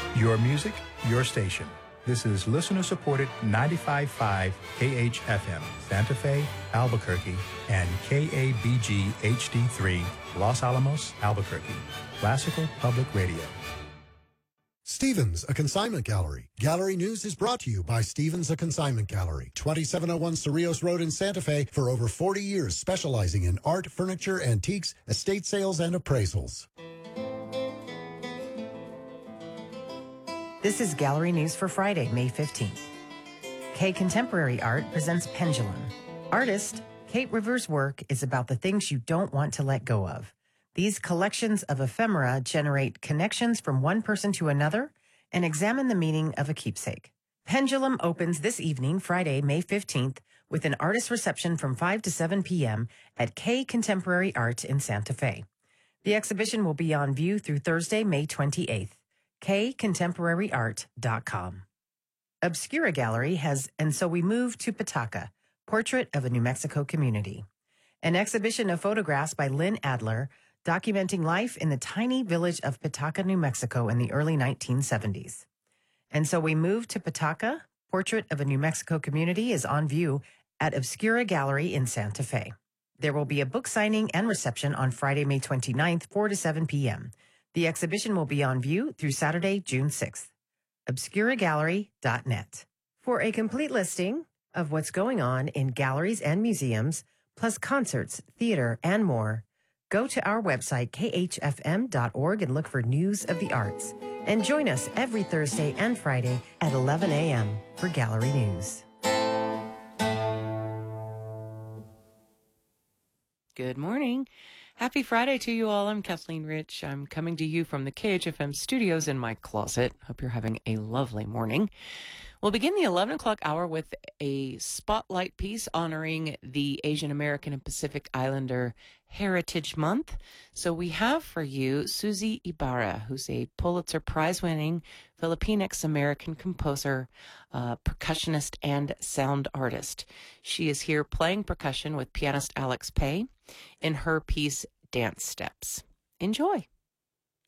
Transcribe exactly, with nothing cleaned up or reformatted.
Your music, your station. This is listener-supported ninety-five point five K H F M, Santa Fe, Albuquerque, and K A B G H D three, Los Alamos, Albuquerque. Classical Public Radio. Stevens, a consignment gallery. Gallery News is brought to you by Stevens, a consignment gallery. twenty-seven oh one Cerrillos Road in Santa Fe for over forty years, specializing in art, furniture, antiques, estate sales, and appraisals. This is Gallery News for Friday, May fifteenth. K Contemporary Art presents Pendulum. Artist, Kate Rivers' work is about the things you don't want to let go of. These collections of ephemera generate connections from one person to another and examine the meaning of a keepsake. Pendulum opens this evening, Friday, May fifteenth, with an artist reception from five to seven p.m. at K Contemporary Art in Santa Fe. The exhibition will be on view through Thursday, May twenty-eighth. K Contemporary Art dot com. Obscura Gallery has And So We Move to Pataca, Portrait of a New Mexico Community. An exhibition of photographs by Lynn Adler documenting life in the tiny village of Pataca, New Mexico in the early nineteen seventies. And So We Move to Pataca, Portrait of a New Mexico Community is on view at Obscura Gallery in Santa Fe. There will be a book signing and reception on Friday, May twenty-ninth, four to seven p.m. The exhibition will be on view through Saturday, June sixth. obscura gallery dot net. For a complete listing of what's going on in galleries and museums, plus concerts, theater, and more, go to our website, k h f m dot org, and look for News of the Arts. And join us every Thursday and Friday at eleven a.m. for Gallery News. Good morning. Happy Friday to you all. I'm Kathleen Rich. I'm coming to you from the K H F M studios in my closet. Hope you're having a lovely morning. We'll begin the eleven o'clock hour with a spotlight piece honoring the Asian American and Pacific Islander Heritage Month. So we have for you Suzy Ibarra, who's a Pulitzer Prize-winning Filipinx-American composer, uh, percussionist, and sound artist. She is here playing percussion with pianist Alex Pei in her piece Dance Steps. Enjoy.